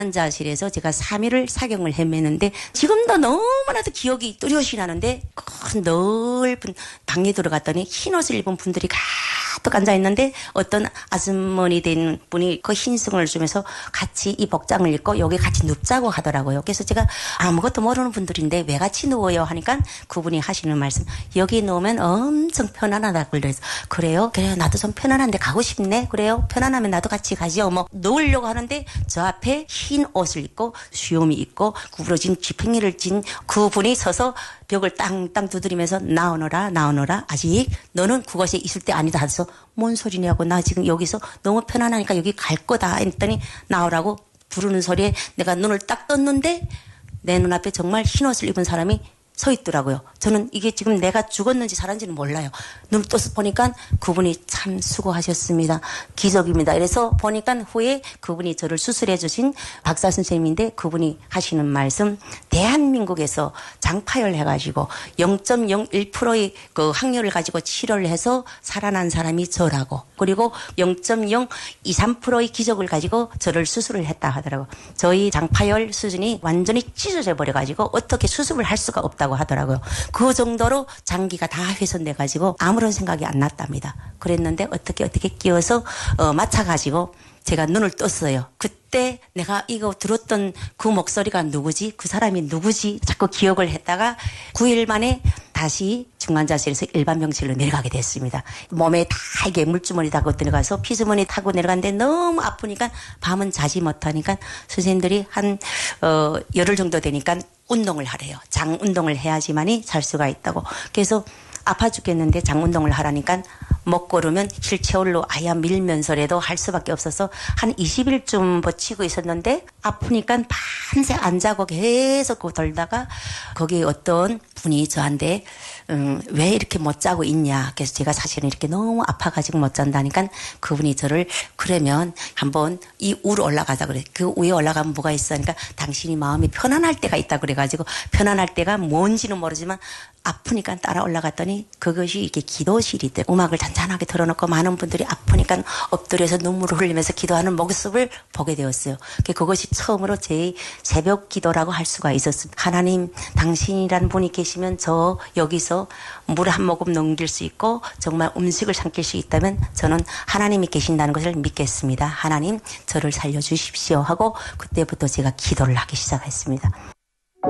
환자실에서 제가 3일을 사경을 헤매는데 지금도 너무나도 기억이 뚜렷이 나는데 큰 넓은 방에 들어갔더니 흰 옷을 입은 분들이 가득 앉아있는데 어떤 아주머니 된 분이 그 흰승을 주면서 같이 이 복장을 입고 여기 같이 눕자고 하더라고요. 그래서 제가 아무것도 모르는 분들인데 왜 같이 누워요 하니까 그분이 하시는 말씀, 여기 누우면 엄청 편안하다고 그래서 그래요? 그래요. 나도 좀 편안한데 가고 싶네. 그래요? 편안하면 나도 같이 가죠. 뭐 누우려고 하는데 저 앞에 흰 옷을 입고 수염이 있고 구부러진 지팡이를 진 그분이 서서 벽을 땅땅 두드리면서 나오너라 나오너라, 아직 너는 그곳에 있을 때 아니다 해서 뭔 소리냐고, 나 지금 여기서 너무 편안하니까 여기 갈 거다 했더니 나오라고 부르는 소리에 내가 눈을 딱 떴는데 내 눈앞에 정말 흰 옷을 입은 사람이 서 있더라고요. 저는 이게 지금 내가 죽었는지 살았는지는 몰라요. 눈을 떠서 보니까 그분이 참 수고하셨습니다. 기적입니다. 이래서 보니까 후에 그분이 저를 수술해 주신 박사 선생님인데 그분이 하시는 말씀, 대한민국에서 장파열 해가지고 0.01%의 그 확률을 가지고 치료를 해서 살아난 사람이 저라고, 그리고 0.023%의 기적을 가지고 저를 수술을 했다 하더라고요. 저희 장파열 수준이 완전히 찢어져 버려가지고 어떻게 수습을 할 수가 없다고 하더라고요. 그 정도로 장기가 다 훼손돼가지고 아무런 생각이 안 났답니다. 그랬는데 어떻게 끼어서 맞춰가지고 제가 눈을 떴어요. 그때 내가 이거 들었던 그 목소리가 누구지? 그 사람이 누구지? 자꾸 기억을 했다가 9일 만에 다시 중환자실에서 일반 병실로 내려가게 됐습니다. 몸에 다 이게 물주머니 타고 들어가서 피주머니 타고 내려갔는데 너무 아프니까 밤은 자지 못하니까 선생님들이 한 열흘 정도 되니까 운동을 하래요. 장 운동을 해야지만이 잘 수가 있다고. 그래서 아파 죽겠는데 장 운동을 하라니까 먹고르면 휠체어로 아야 밀면서라도 할 수밖에 없어서 한 20일쯤 버티고 있었는데 아프니까 밤새 안 자고 계속 돌다가 거기 어떤 분이 저한테 왜 이렇게 못 자고 있냐. 그래서 제가 사실은 이렇게 너무 아파가지고 못 잔다니까 그분이 저를 그러면 한번 이 위로 올라가자 그래. 그 위에 올라가면 뭐가 있으니까 당신이 마음이 편안할 때가 있다 그래가지고 편안할 때가 뭔지는 모르지만 아프니까 따라 올라갔더니 그것이 이렇게 기도실이 있대. 음악을 잔잔하게 틀어놓고 많은 분들이 아프니까 엎드려서 눈물을 흘리면서 기도하는 모습을 보게 되었어요. 그것이 처음으로 제 새벽 기도라고 할 수가 있었습니다. 하나님, 당신이란 분이 계시면 저 여기서 물 한 모금 넘길 수 있고 정말 음식을 삼킬 수 있다면 저는 하나님이 계신다는 것을 믿겠습니다. 하나님, 저를 살려주십시오 하고 그때부터 제가 기도를 하기 시작했습니다.